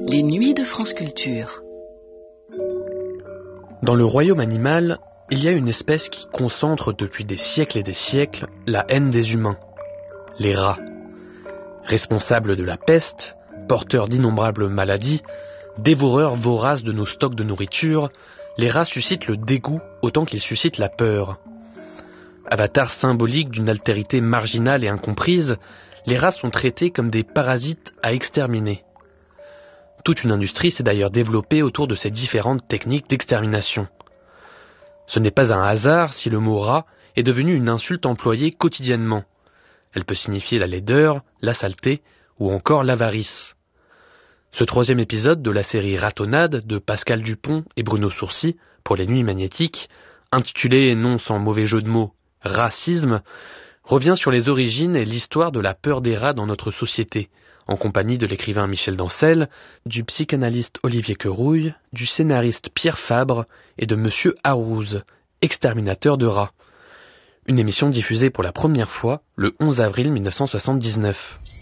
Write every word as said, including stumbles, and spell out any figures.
Les nuits de France Culture. Dans le royaume animal, il y a une espèce qui concentre depuis des siècles et des siècles la haine des humains, les rats. Responsables de la peste, porteurs d'innombrables maladies, dévoreurs voraces de nos stocks de nourriture, les rats suscitent le dégoût autant qu'ils suscitent la peur. Avatars symboliques d'une altérité marginale et incomprise, les rats sont traités comme des parasites à exterminer. Toute une industrie s'est d'ailleurs développée autour de ces différentes techniques d'extermination. Ce n'est pas un hasard si le mot rat est devenu une insulte employée quotidiennement. Elle peut signifier la laideur, la saleté ou encore l'avarice. Ce troisième épisode de la série Ratonnade de Pascal Dupont et Bruno Sourcy pour les Nuits Magnétiques, intitulé, non sans mauvais jeu de mots, Racisme, revient sur les origines et l'histoire de la peur des rats dans notre société, en compagnie de l'écrivain Michel Dancel, du psychanalyste Olivier Querouille, du scénariste Pierre Fabre et de Monsieur Harouze, exterminateur de rats. Une émission diffusée pour la première fois le onze avril mille neuf cent soixante-dix-neuf.